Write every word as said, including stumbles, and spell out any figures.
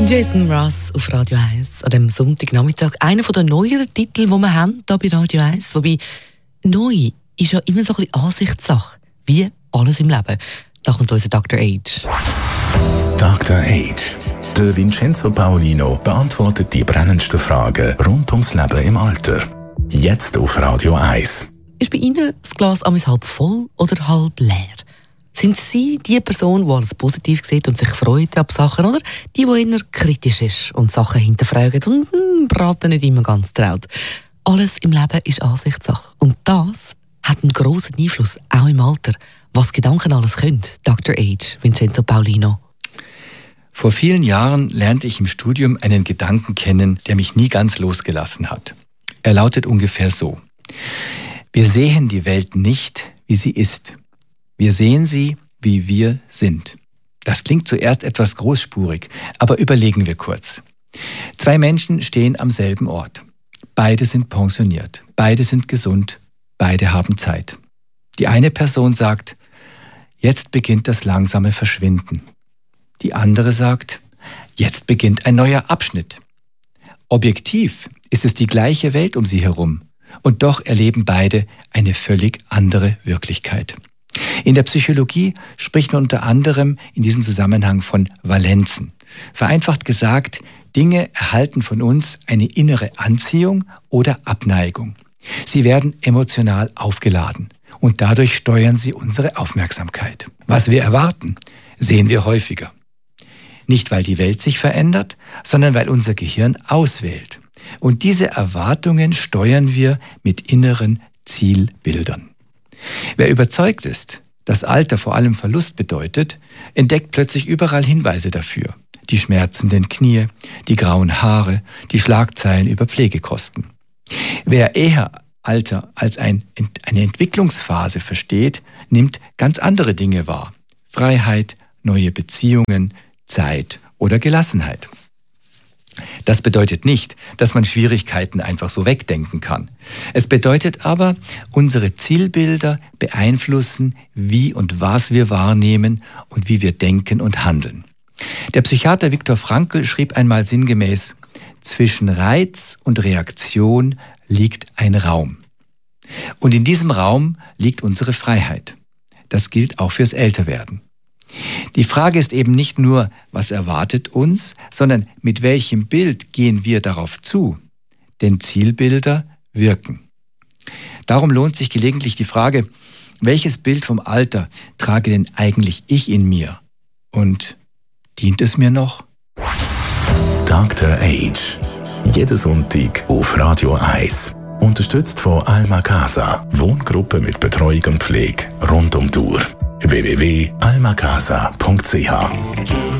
Jason Mraz auf Radio eins an dem Sonntagnachmittag. Einer der neueren Titel, die wir haben hier bei Radio eins. Wobei, neu ist ja immer so ein bisschen Ansichtssache. Wie alles im Leben. Da kommt unser Doktor Age. Doktor Age. Der Vincenzo Paolino beantwortet die brennendsten Fragen rund ums Leben im Alter. Jetzt auf Radio eins. Ist bei Ihnen das Glas amigs halb voll oder halb leer? Sind Sie die Person, die alles positiv sieht und sich freut ab Sachen, oder die, die eher kritisch ist und Sachen hinterfragt und hm, Braten nicht immer ganz traut? Alles im Leben ist Ansichtssache. Und das hat einen grossen Einfluss, auch im Alter. Was Gedanken alles können. Doktor Age, Vincenzo Paolino. Vor vielen Jahren lernte ich im Studium einen Gedanken kennen, der mich nie ganz losgelassen hat. Er lautet ungefähr so: Wir sehen die Welt nicht, wie sie ist. Wir sehen sie, wie wir sind. Das klingt zuerst etwas großspurig, aber überlegen wir kurz. Zwei Menschen stehen am selben Ort. Beide sind pensioniert, beide sind gesund, beide haben Zeit. Die eine Person sagt: Jetzt beginnt das langsame Verschwinden. Die andere sagt: Jetzt beginnt ein neuer Abschnitt. Objektiv ist es die gleiche Welt um sie herum, und doch erleben beide eine völlig andere Wirklichkeit. In der Psychologie spricht man unter anderem in diesem Zusammenhang von Valenzen. Vereinfacht gesagt, Dinge erhalten von uns eine innere Anziehung oder Abneigung. Sie werden emotional aufgeladen und dadurch steuern sie unsere Aufmerksamkeit. Was wir erwarten, sehen wir häufiger. Nicht, weil die Welt sich verändert, sondern weil unser Gehirn auswählt. Und diese Erwartungen steuern wir mit inneren Zielbildern. Wer überzeugt ist, dass Alter vor allem Verlust bedeutet, entdeckt plötzlich überall Hinweise dafür. Die schmerzenden Knie, die grauen Haare, die Schlagzeilen über Pflegekosten. Wer eher Alter als ein, eine Entwicklungsphase versteht, nimmt ganz andere Dinge wahr. Freiheit, neue Beziehungen, Zeit oder Gelassenheit. Das bedeutet nicht, dass man Schwierigkeiten einfach so wegdenken kann. Es bedeutet aber, unsere Zielbilder beeinflussen, wie und was wir wahrnehmen und wie wir denken und handeln. Der Psychiater Viktor Frankl schrieb einmal sinngemäß: Zwischen Reiz und Reaktion liegt ein Raum. Und in diesem Raum liegt unsere Freiheit. Das gilt auch fürs Älterwerden. Die Frage ist eben nicht nur, was erwartet uns, sondern mit welchem Bild gehen wir darauf zu? Denn Zielbilder wirken. Darum lohnt sich gelegentlich die Frage: Welches Bild vom Alter trage denn eigentlich ich in mir? Und dient es mir noch? Doktor Age. Jeden Sonntag auf Radio eins. Unterstützt von Alma Casa. Wohngruppe mit Betreuung und Pflege rund um die Uhr. w w w punkt alma casa punkt c h